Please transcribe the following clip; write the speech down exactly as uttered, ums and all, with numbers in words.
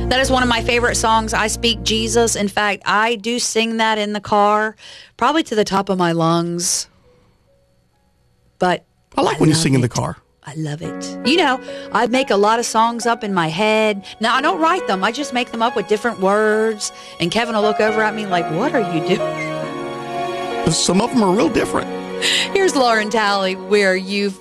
That is one of my favorite songs, I Speak Jesus. In fact, I do sing that in the car, probably to the top of my lungs. But I like I when you love sing in the it. car. I love it. You know, I make a lot of songs up in my head. Now, I don't write them. I just make them up with different words. And Kevin will look over at me like, what are you doing? Some of them are real different. Here's Lauren Talley, where you've